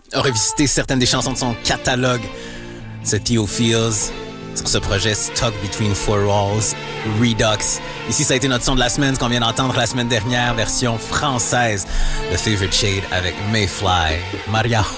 a revisité certaines des chansons de son catalogue. C'est Theo Fields sur ce projet Stuck Between Four Walls, Redux. Ici, ça a été notre son de la semaine, ce qu'on vient d'entendre la semaine dernière, version française de Favorite Shade avec Mayfly, Maria